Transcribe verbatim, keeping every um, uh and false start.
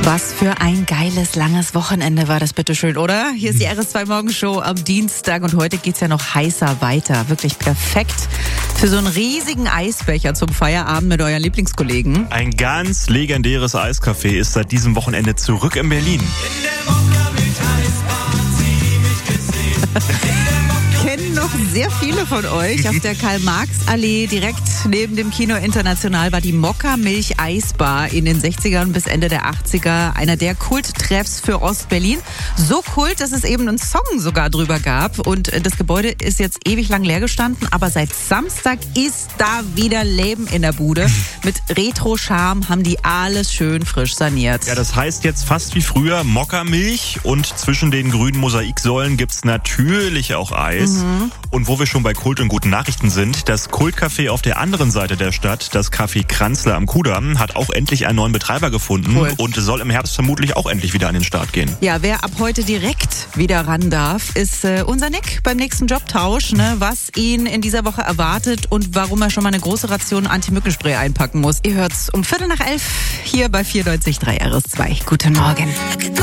Was für ein geiles, langes Wochenende war das bitteschön, oder? Hier ist die R S zwei Morgenshow am Dienstag und heute geht's ja noch heißer weiter. Wirklich perfekt für so einen riesigen Eisbecher zum Feierabend mit euren Lieblingskollegen. Ein ganz legendäres Eiscafé ist seit diesem Wochenende zurück in Berlin. In der Mokka-Milch-Eisbahn sie mich gesehen. Kennen noch sehr viele von euch. Auf der Karl-Marx-Allee direkt neben dem Kino International war die Mokka-Milch-Eisbar in den sechzigern bis Ende der achtziger. Einer der Kulttreffs für Ostberlin. So kult, dass es eben einen Song sogar drüber gab. Und das Gebäude ist jetzt ewig lang leer gestanden. Aber seit Samstag ist da wieder Leben in der Bude. Mit Retro-Charme haben die alles schön frisch saniert. Ja, das heißt jetzt fast wie früher Mokka-Milch und zwischen den grünen Mosaiksäulen gibt's natürlich auch Eis. Mhm. Und wo wir schon bei Kult und guten Nachrichten sind, das Kultcafé auf der anderen Seite der Stadt, das Café Kranzler am Kudamm, hat auch endlich einen neuen Betreiber gefunden cool. und soll im Herbst vermutlich auch endlich wieder an den Start gehen. Ja, wer ab heute direkt wieder ran darf, ist äh, unser Nick beim nächsten Jobtausch, ne, was ihn in dieser Woche erwartet und warum er schon mal eine große Ration Anti-Mückenspray einpacken muss. Ihr hört's um Viertel nach elf hier bei vierundneunzig Komma drei R S zwei. Guten Morgen.